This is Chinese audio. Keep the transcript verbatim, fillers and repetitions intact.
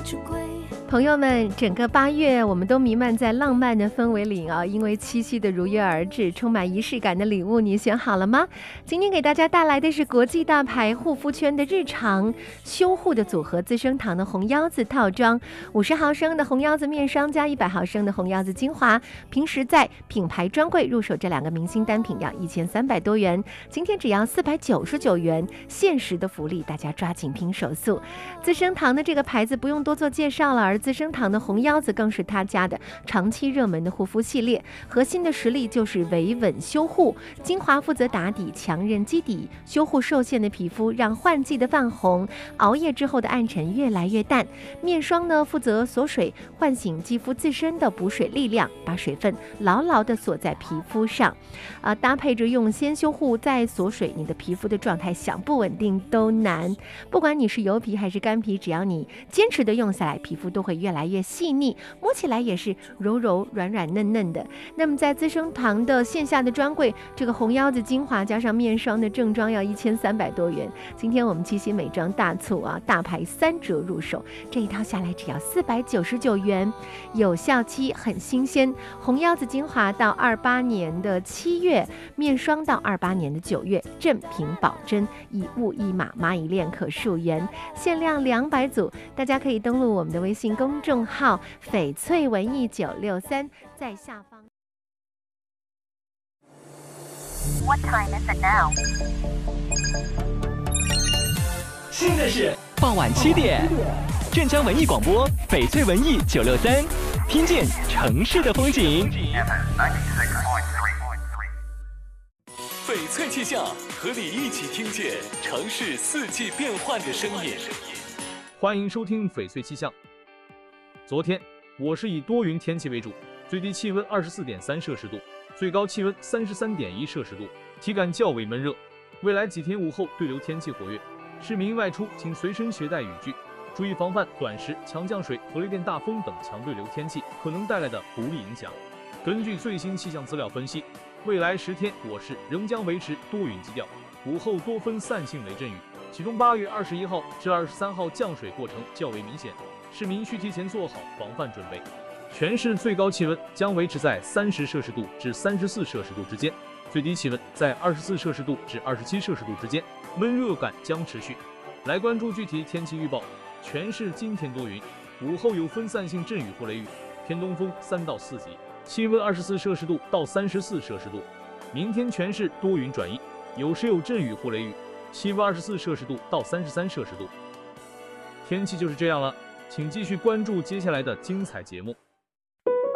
朋友们，整个八月我们都弥漫在浪漫的氛围里啊，因为七夕的如约而至，充满仪式感的礼物你选好了吗？今天给大家带来的是国际大牌护肤圈的日常修护的组合，资生堂的红腰子套装，五十毫升的红腰子面霜加一百毫升的红腰子精华，平时在品牌专柜入手这两个明星单品要一千三百多元，今天只要四百九十九元，限时的福利，大家抓紧拼手速。资生堂的这个牌子不用多做介绍了，而资生堂的红腰子更是他家的长期热门的护肤系列，核心的实力就是维稳修护，精华负责打底，强韧基底，修护受限的皮肤，让换季的泛红、熬夜之后的暗沉越来越淡。面霜呢，负责锁水，唤醒肌肤自身的补水力量，把水分牢牢地锁在皮肤上。啊，搭配着用先修护再锁水，你的皮肤的状态想不稳定都难。不管你是油皮还是干皮，只要你坚持的用下来，皮肤都会越来越细腻，摸起来也是柔柔软软嫩嫩的。那么在资生堂的线下的专柜，这个红腰子精华加上面霜的正装要一千三百多元。今天我们七夕美妆大促啊，大牌三折入手，这一套下来只要四百九十九元，有效期很新鲜。红腰子精华到二八年的七月，面霜到二八年的九月，正品保真，一物一码，蚂蚁链可数元，限量两百组，大家可以登录我们的微信公众号翡翠文艺九六三，在下方。 What time is it now? 现在是傍晚七点，镇江文艺广播翡翠文艺九六三，听见城市的风景。翡翠气象，和你一起听见城市四季变换的声音。 欢迎收听翡翠气象。昨天我是以多云天气为主，最低气温二十四点三摄氏度，最高气温三十三点一摄氏度，体感较为闷热。未来几天午后对流天气活跃，市民外出请随身携带雨具，注意防范短时强降水和雷电大风等强对流天气可能带来的不利影响。根据最新气象资料分析，未来十天我市仍将维持多云基调，午后多分散性雷阵雨，其中八月二十一号至二十三号降水过程较为明显，市民需提前做好防范准备。全市最高气温将维持在三十摄氏度至三十四摄氏度之间，最低气温在二十四摄氏度至二十七摄氏度之间，闷热感将持续。来关注具体天气预报，全市今天多云，午后有分散性阵雨或雷雨，偏东风三到四级，气温二十四摄氏度到三十四摄氏度。明天全市多云转阴，有时有阵雨或雷雨，气温二十四摄氏度到三十三摄氏度。天气就是这样了，请继续关注接下来的精彩节目。